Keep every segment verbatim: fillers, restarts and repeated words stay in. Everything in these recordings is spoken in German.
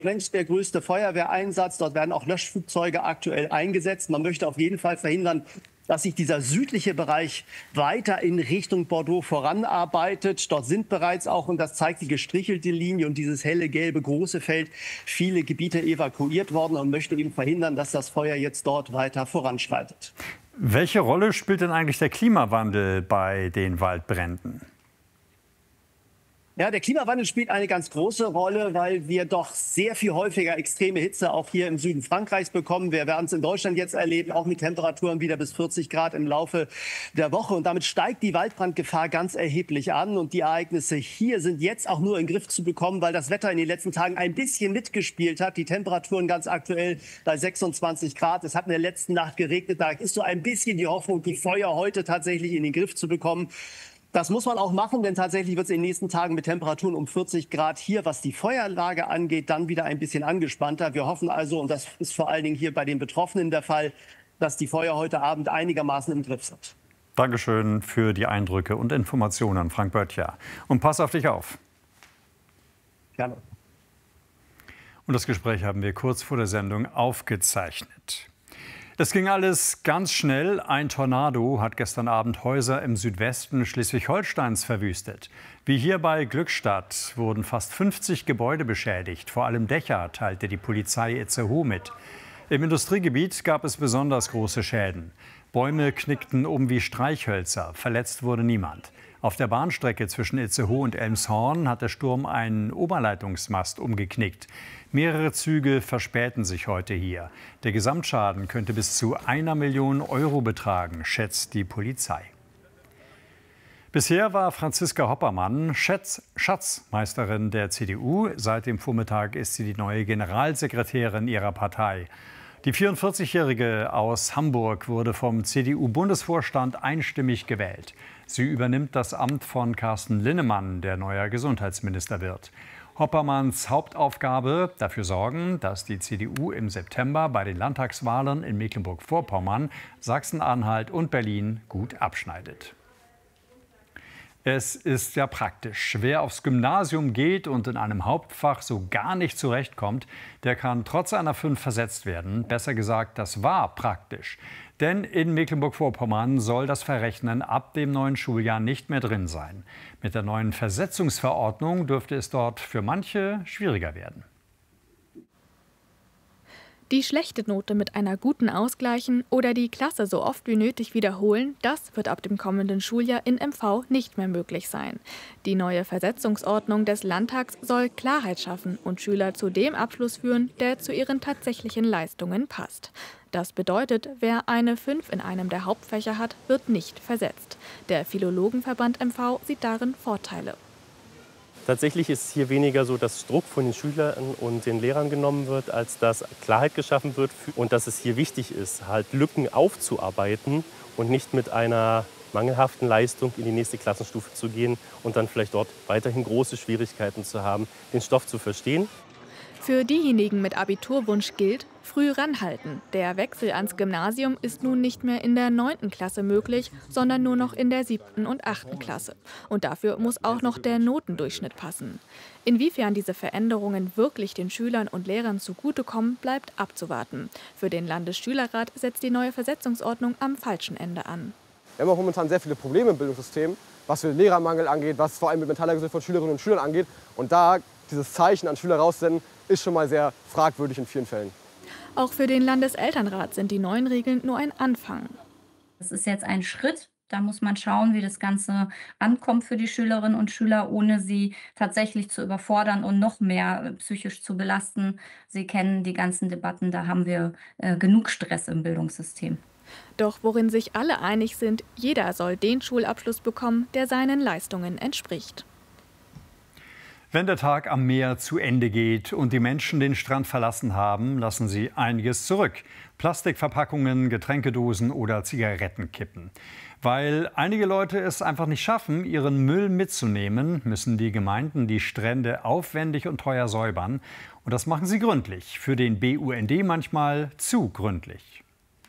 längst der größte Feuerwehreinsatz. Dort werden auch Löschflugzeuge aktuell eingesetzt. Man möchte auf jeden Fall verhindern, dass sich dieser südliche Bereich weiter in Richtung Bordeaux voranarbeitet. Dort sind bereits auch, und das zeigt die gestrichelte Linie und dieses helle gelbe große Feld, viele Gebiete evakuiert worden und möchte eben verhindern, dass das Feuer jetzt dort weiter voranschreitet. Welche Rolle spielt denn eigentlich der Klimawandel bei den Waldbränden? Ja, der Klimawandel spielt eine ganz große Rolle, weil wir doch sehr viel häufiger extreme Hitze auch hier im Süden Frankreichs bekommen. Wir werden es in Deutschland jetzt erleben, auch mit Temperaturen wieder bis vierzig Grad im Laufe der Woche. Und damit steigt die Waldbrandgefahr ganz erheblich an. Und die Ereignisse hier sind jetzt auch nur in den Griff zu bekommen, weil das Wetter in den letzten Tagen ein bisschen mitgespielt hat. Die Temperaturen ganz aktuell bei sechsundzwanzig Grad. Es hat in der letzten Nacht geregnet. Da ist so ein bisschen die Hoffnung, die Feuer heute tatsächlich in den Griff zu bekommen. Das muss man auch machen, denn tatsächlich wird es in den nächsten Tagen mit Temperaturen um vierzig Grad hier, was die Feuerlage angeht, dann wieder ein bisschen angespannter. Wir hoffen also, und das ist vor allen Dingen hier bei den Betroffenen der Fall, dass die Feuer heute Abend einigermaßen im Griff sind. Dankeschön für die Eindrücke und Informationen, Frank Böttcher. Und pass auf dich auf. Gerne. Und das Gespräch haben wir kurz vor der Sendung aufgezeichnet. Es ging alles ganz schnell. Ein Tornado hat gestern Abend Häuser im Südwesten Schleswig-Holsteins verwüstet. Wie hier bei Glückstadt wurden fast fünfzig Gebäude beschädigt. Vor allem Dächer, teilte die Polizei Itzehoe mit. Im Industriegebiet gab es besonders große Schäden. Bäume knickten um wie Streichhölzer. Verletzt wurde niemand. Auf der Bahnstrecke zwischen Itzehoe und Elmshorn hat der Sturm einen Oberleitungsmast umgeknickt. Mehrere Züge verspäten sich heute hier. Der Gesamtschaden könnte bis zu einer Million Euro betragen, schätzt die Polizei. Bisher war Franziska Hoppermann Schatz, Schatzmeisterin der C D U. Seit dem Vormittag ist sie die neue Generalsekretärin ihrer Partei. Die vierundvierzigjährige aus Hamburg wurde vom C D U-Bundesvorstand einstimmig gewählt. Sie übernimmt das Amt von Carsten Linnemann, der neuer Gesundheitsminister wird. Hoppermanns Hauptaufgabe: dafür sorgen, dass die C D U im September bei den Landtagswahlen in Mecklenburg-Vorpommern, Sachsen-Anhalt und Berlin gut abschneidet. Es ist ja praktisch. Wer aufs Gymnasium geht und in einem Hauptfach so gar nicht zurechtkommt, der kann trotz einer fünf versetzt werden. Besser gesagt, das war praktisch. Denn in Mecklenburg-Vorpommern soll das Verrechnen ab dem neuen Schuljahr nicht mehr drin sein. Mit der neuen Versetzungsverordnung dürfte es dort für manche schwieriger werden. Die schlechte Note mit einer guten ausgleichen oder die Klasse so oft wie nötig wiederholen, das wird ab dem kommenden Schuljahr in M V nicht mehr möglich sein. Die neue Versetzungsordnung des Landtags soll Klarheit schaffen und Schüler zu dem Abschluss führen, der zu ihren tatsächlichen Leistungen passt. Das bedeutet, wer eine fünf in einem der Hauptfächer hat, wird nicht versetzt. Der Philologenverband M V sieht darin Vorteile. Tatsächlich ist es hier weniger so, dass Druck von den Schülern und den Lehrern genommen wird, als dass Klarheit geschaffen wird und dass es hier wichtig ist, halt Lücken aufzuarbeiten und nicht mit einer mangelhaften Leistung in die nächste Klassenstufe zu gehen und dann vielleicht dort weiterhin große Schwierigkeiten zu haben, den Stoff zu verstehen. Für diejenigen mit Abiturwunsch gilt: früh ranhalten. Der Wechsel ans Gymnasium ist nun nicht mehr in der neunten Klasse möglich, sondern nur noch in der siebten und achten Klasse. Und dafür muss auch noch der Notendurchschnitt passen. Inwiefern diese Veränderungen wirklich den Schülern und Lehrern zugutekommen, bleibt abzuwarten. Für den Landesschülerrat setzt die neue Versetzungsordnung am falschen Ende an. Wir haben auch momentan sehr viele Probleme im Bildungssystem, was den Lehrermangel angeht, was vor allem mit mentaler Gesundheit von Schülerinnen und Schülern angeht. Und da dieses Zeichen an Schüler raussenden, ist schon mal sehr fragwürdig in vielen Fällen. Auch für den Landeselternrat sind die neuen Regeln nur ein Anfang. Das ist jetzt ein Schritt. Da muss man schauen, wie das Ganze ankommt für die Schülerinnen und Schüler, ohne sie tatsächlich zu überfordern und noch mehr psychisch zu belasten. Sie kennen die ganzen Debatten, da haben wir äh, genug Stress im Bildungssystem. Doch worin sich alle einig sind: jeder soll den Schulabschluss bekommen, der seinen Leistungen entspricht. Wenn der Tag am Meer zu Ende geht und die Menschen den Strand verlassen haben, lassen sie einiges zurück. Plastikverpackungen, Getränkedosen oder Zigarettenkippen. Weil einige Leute es einfach nicht schaffen, ihren Müll mitzunehmen, müssen die Gemeinden die Strände aufwendig und teuer säubern. Und das machen sie gründlich. Für den B U N D manchmal zu gründlich.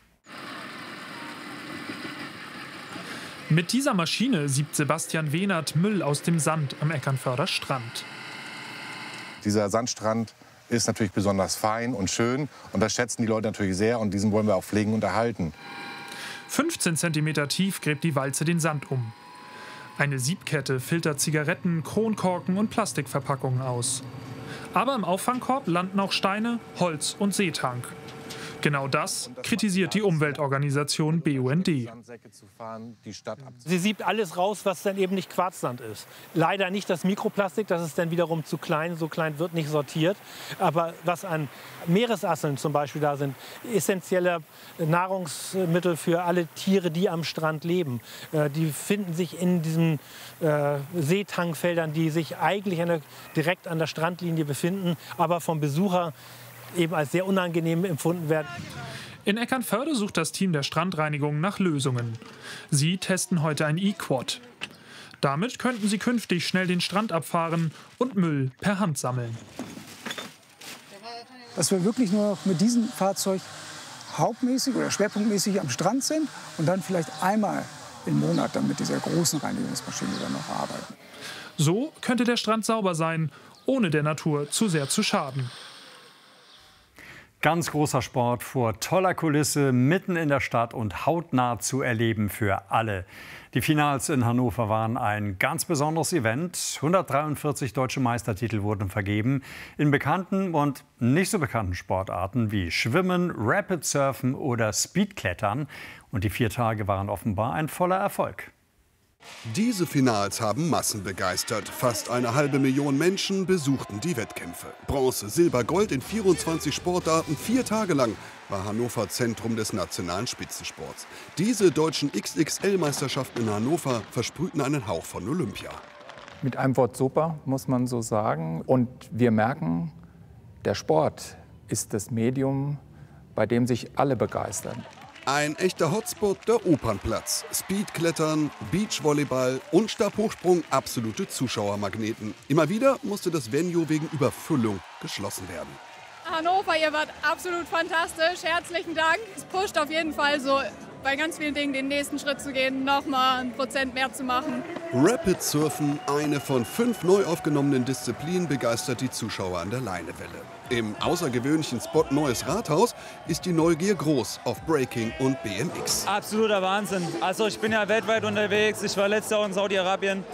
Mit dieser Maschine siebt Sebastian Wehnert Müll aus dem Sand am Eckernförder Strand. Dieser Sandstrand ist natürlich besonders fein und schön. Und das schätzen die Leute natürlich sehr. Und diesen wollen wir auch pflegen und erhalten. fünfzehn Zentimeter tief gräbt die Walze den Sand um. Eine Siebkette filtert Zigaretten, Kronkorken und Plastikverpackungen aus. Aber im Auffangkorb landen auch Steine, Holz und Seetank. Genau das kritisiert die Umweltorganisation B U N D. Sie siebt alles raus, was dann eben nicht Quarzsand ist. Leider nicht das Mikroplastik, das ist dann wiederum zu klein. So klein wird nicht sortiert. Aber was an Meeresasseln zum Beispiel da sind, essentielle Nahrungsmittel für alle Tiere, die am Strand leben, die finden sich in diesen äh, Seetankfeldern, die sich eigentlich an der, direkt an der Strandlinie befinden, aber vom Besucher eben als sehr unangenehm empfunden werden. In Eckernförde sucht das Team der Strandreinigung nach Lösungen. Sie testen heute ein E-Quad. Damit könnten sie künftig schnell den Strand abfahren und Müll per Hand sammeln. Dass wir wirklich nur noch mit diesem Fahrzeug hauptmäßig oder schwerpunktmäßig am Strand sind und dann vielleicht einmal im Monat dann mit dieser großen Reinigungsmaschine dann noch arbeiten. So könnte der Strand sauber sein, ohne der Natur zu sehr zu schaden. Ganz großer Sport vor toller Kulisse, mitten in der Stadt und hautnah zu erleben für alle. Die Finals in Hannover waren ein ganz besonderes Event. hundertdreiundvierzig deutsche Meistertitel wurden vergeben in bekannten und nicht so bekannten Sportarten wie Schwimmen, Rapid Surfen oder Speedklettern. Und die vier Tage waren offenbar ein voller Erfolg. Diese Finals haben Massen begeistert. Fast eine halbe Million Menschen besuchten die Wettkämpfe. Bronze, Silber, Gold in vierundzwanzig Sportarten, vier Tage lang war Hannover Zentrum des nationalen Spitzensports. Diese deutschen X X L-Meisterschaften in Hannover versprühten einen Hauch von Olympia. Mit einem Wort super, muss man so sagen. Und wir merken, der Sport ist das Medium, bei dem sich alle begeistern. Ein echter Hotspot, der Opernplatz. Speedklettern, Beachvolleyball und Stabhochsprung, absolute Zuschauermagneten. Immer wieder musste das Venue wegen Überfüllung geschlossen werden. Hannover, ihr wart absolut fantastisch. Herzlichen Dank. Es pusht auf jeden Fall so bei ganz vielen Dingen den nächsten Schritt zu gehen, noch mal ein Prozent mehr zu machen. Rapid Surfen, eine von fünf neu aufgenommenen Disziplinen, begeistert die Zuschauer an der Leinewelle. Im außergewöhnlichen Spot Neues Rathaus ist die Neugier groß auf Breaking und B M X. Absoluter Wahnsinn. Also ich bin ja weltweit unterwegs. Ich war letztes Jahr in Saudi-Arabien.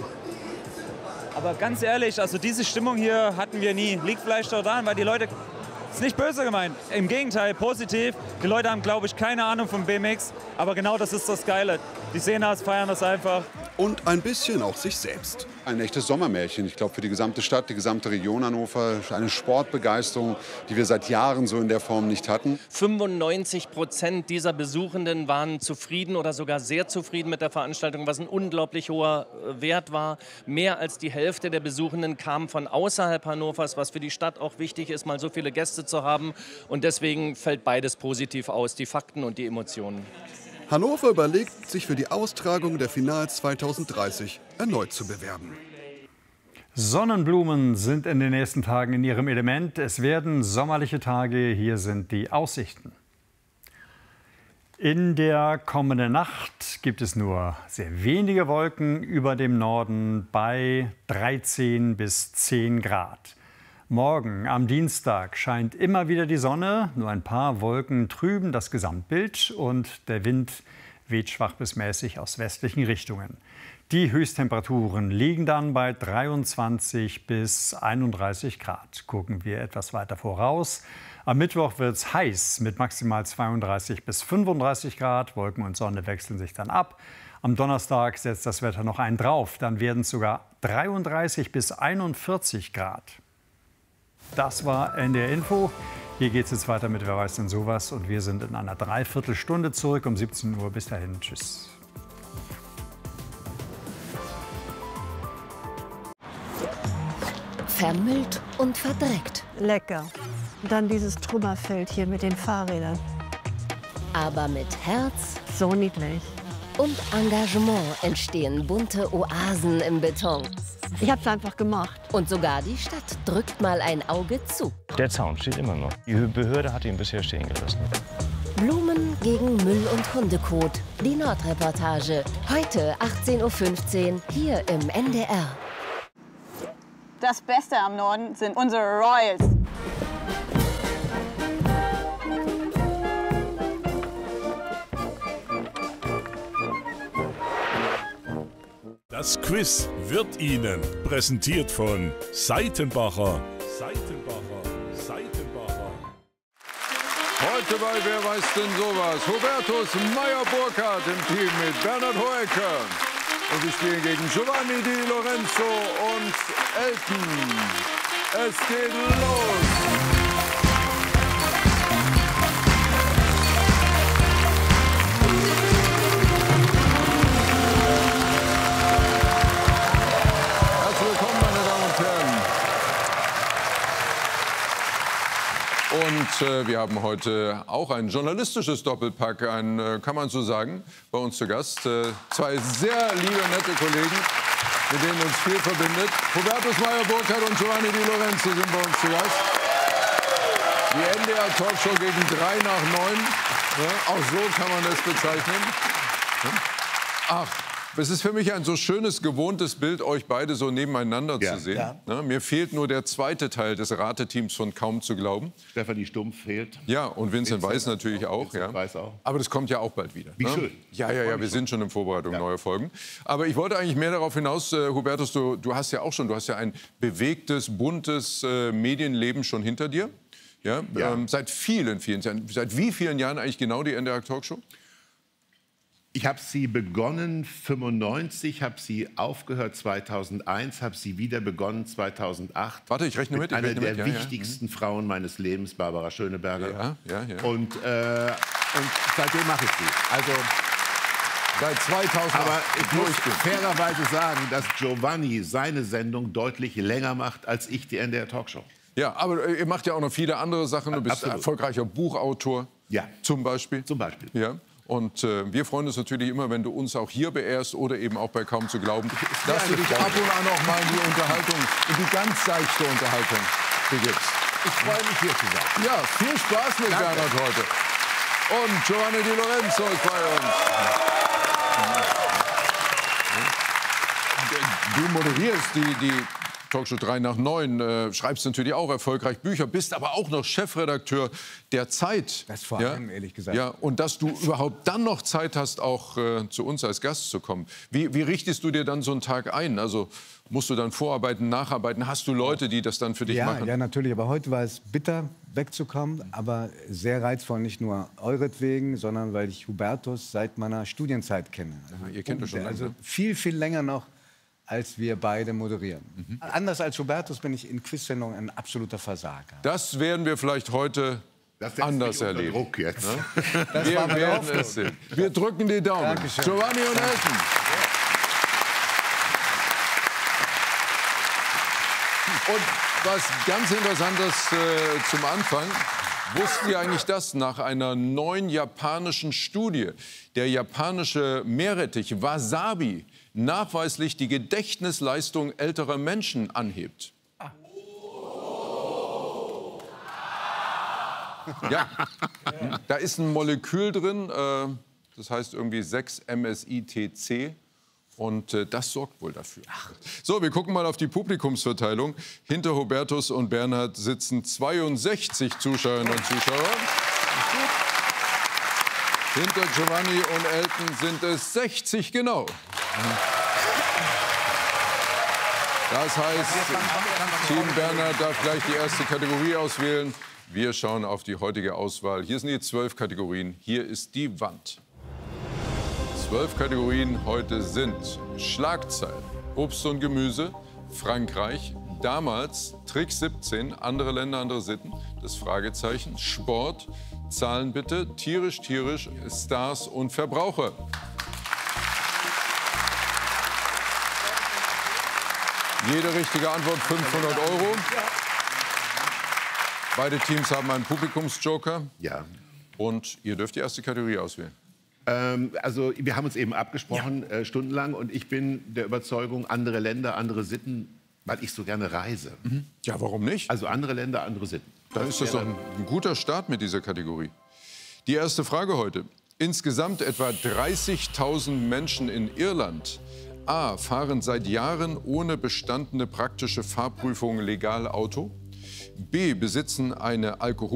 Aber ganz ehrlich, also diese Stimmung hier hatten wir nie. Liegt vielleicht daran, weil die Leute... Ist nicht böse gemeint, im Gegenteil, positiv. Die Leute haben, glaube ich, keine Ahnung vom B M X, aber genau das ist das Geile. Die sehen das, feiern das einfach. Und ein bisschen auch sich selbst. Ein echtes Sommermärchen, ich glaube, für die gesamte Stadt, die gesamte Region Hannover. Eine Sportbegeisterung, die wir seit Jahren so in der Form nicht hatten. fünfundneunzig Prozent dieser Besuchenden waren zufrieden oder sogar sehr zufrieden mit der Veranstaltung, was ein unglaublich hoher Wert war. Mehr als die Hälfte der Besuchenden kamen von außerhalb Hannovers, was für die Stadt auch wichtig ist, mal so viele Gäste zu haben. Und deswegen fällt beides positiv aus, die Fakten und die Emotionen. Hannover überlegt, sich für die Austragung der Finals zweitausenddreißig erneut zu bewerben. Sonnenblumen sind in den nächsten Tagen in ihrem Element. Es werden sommerliche Tage. Hier sind die Aussichten. In der kommenden Nacht gibt es nur sehr wenige Wolken über dem Norden bei dreizehn bis zehn Grad. Morgen am Dienstag scheint immer wieder die Sonne, nur ein paar Wolken trüben das Gesamtbild und der Wind weht schwach bis mäßig aus westlichen Richtungen. Die Höchsttemperaturen liegen dann bei dreiundzwanzig bis einunddreißig Grad. Gucken wir etwas weiter voraus. Am Mittwoch wird es heiß mit maximal zweiunddreißig bis fünfunddreißig Grad. Wolken und Sonne wechseln sich dann ab. Am Donnerstag setzt das Wetter noch einen drauf. Dann werden es sogar dreiunddreißig bis einundvierzig Grad. Das war N D R Info. Hier geht es jetzt weiter mit Wer weiß denn sowas. Und wir sind in einer Dreiviertelstunde zurück um siebzehn Uhr. Bis dahin. Tschüss. Vermüllt und verdreckt. Lecker. Dann dieses Trümmerfeld hier mit den Fahrrädern. Aber mit Herz so niedlich. Und Engagement entstehen bunte Oasen im Beton. Ich hab's einfach gemacht. Und sogar die Stadt drückt mal ein Auge zu. Der Zaun steht immer noch. Die Behörde hat ihn bisher stehen gelassen. Blumen gegen Müll und Hundekot. Die Nordreportage. Heute achtzehn Uhr fünfzehn hier im N D R. Das Beste am Norden sind unsere Royals. Das Quiz wird Ihnen präsentiert von Seitenbacher. Seitenbacher, Seitenbacher. Heute bei Wer weiß denn sowas? Hubertus Meyer-Burkhardt im Team mit Bernhard Hoeker. Und sie spielen gegen Giovanni Di Lorenzo und Elton. Es geht los. Und äh, wir haben heute auch ein journalistisches Doppelpack, ein, äh, kann man so sagen, bei uns zu Gast. Äh, zwei sehr liebe, nette Kollegen, mit denen uns viel verbindet. Hubertus Meyer-Burkhardt und Giovanni Di Lorenzo sind bei uns zu Gast. Die N D R-Talkshow gegen drei nach neun. Ja, auch so kann man das bezeichnen. Ach. Es ist für mich ein so schönes, gewohntes Bild, euch beide so nebeneinander ja, zu sehen. Ja. Ja, mir fehlt nur der zweite Teil des Rateteams von Kaum zu glauben. Stefanie Stumpf fehlt. Ja, und Vincent, Vincent Weiß natürlich auch. auch, ja. Weiß auch. Aber das kommt ja auch bald wieder. Wie ne? schön. Ja, ja, ja, wir sind schon in Vorbereitung ja. neuer Folgen. Aber ich wollte eigentlich mehr darauf hinaus, äh, Hubertus, du, du hast ja auch schon, du hast ja ein bewegtes, buntes äh, Medienleben schon hinter dir. Ja? Ja. Ähm, seit vielen, vielen Jahren. Seit wie vielen Jahren eigentlich genau die N D R-Talkshow? Ich habe sie begonnen fünfundneunzig, habe sie aufgehört zweitausendeins, habe sie wieder begonnen zweitausendacht. Warte, ich rechne mit. mit ich einer der mit. Ja, wichtigsten ja. Frauen meines Lebens, Barbara Schöneberger. Ja, ja, ja. Und, äh, und seitdem mache ich sie. Also seit zweitausend. Aber ich muss fairerweise sagen, dass Giovanni seine Sendung deutlich länger macht als ich die N D R-Talkshow. Ja, aber ihr macht ja auch noch viele andere Sachen. Du bist Absolut. erfolgreicher Buchautor. Ja. Zum Beispiel. Zum Beispiel. Ja. Und äh, wir freuen uns natürlich immer, wenn du uns auch hier beehrst oder eben auch bei Kaum zu glauben, dass du dich ab und an auch mal in die Unterhaltung, in die ganz seichte Unterhaltung begibst. Ich freue mich, hier zu sein. Ja, viel Spaß mit Danke. Bernhard heute. Und Giovanni Di Lorenzo ist bei uns. Du moderierst die, die Talkshow drei nach neun, äh, schreibst natürlich auch erfolgreich Bücher, bist aber auch noch Chefredakteur der Zeit. Das vor allem, ja? ehrlich gesagt. Ja, und dass du überhaupt dann noch Zeit hast, auch äh, zu uns als Gast zu kommen. Wie, wie richtest du dir dann so einen Tag ein? Also musst du dann vorarbeiten, nacharbeiten? Hast du Leute, die das dann für dich ja, machen? Ja, natürlich. Aber heute war es bitter, wegzukommen. Aber sehr reizvoll, nicht nur euretwegen, sondern weil ich Hubertus seit meiner Studienzeit kenne. Also, ja, ihr kennt das schon lange. Also viel, viel länger noch, als wir beide moderieren. Mhm. Anders als Hubertus bin ich in Quizsendungen ein absoluter Versager. Das werden wir vielleicht heute anders erleben. Druck jetzt. Ja? Das wir werden es sehen. Wir drücken die Daumen. Dankeschön. Giovanni und Elton. Und was ganz Interessantes äh, zum Anfang. Wussten Sie eigentlich das? Nach einer neuen japanischen Studie, der japanische Meerrettich Wasabi nachweislich die Gedächtnisleistung älterer Menschen anhebt. Ah. Ja, da ist ein Molekül drin, äh, das heißt irgendwie sechs M S I T C. Und äh, das sorgt wohl dafür. Ach. So, wir gucken mal auf die Publikumsverteilung. Hinter Hubertus und Bernhard sitzen zweiundsechzig Zuschauerinnen und Zuschauer. Hinter Giovanni und Elton sind es sechzig genau. Das heißt, Team Bernhard darf gleich die erste Kategorie auswählen. Wir schauen auf die heutige Auswahl. Hier sind die zwölf Kategorien. Hier ist die Wand. Zwölf Kategorien heute sind Schlagzeilen, Obst und Gemüse, Frankreich, damals, Trick siebzehn, andere Länder, andere Sitten, das Fragezeichen, Sport, Zahlen bitte, tierisch, tierisch, Stars und Verbraucher. Jede richtige Antwort fünfhundert Euro. Beide Teams haben einen Publikumsjoker. Ja. Und ihr dürft die erste Kategorie auswählen. Ähm, also wir haben uns eben abgesprochen, ja. äh, stundenlang. Und ich bin der Überzeugung, andere Länder, andere Sitten, weil ich so gerne reise. Mhm. Ja, warum nicht? Also andere Länder, andere Sitten. Dann ist das doch ein, ein guter Start mit dieser Kategorie. Die erste Frage heute. Insgesamt etwa dreißigtausend Menschen in Irland A. fahren seit Jahren ohne bestandene praktische Fahrprüfung legal Auto. B. besitzen eine Alkohol